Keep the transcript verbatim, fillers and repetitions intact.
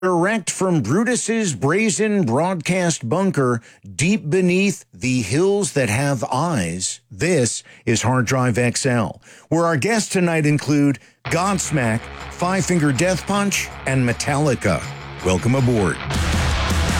Direct from Brutus's brazen broadcast bunker deep beneath the hills that have eyes, this is Hard Drive X L, where our guests tonight include Godsmack, Five Finger Death Punch, and Metallica. Welcome aboard.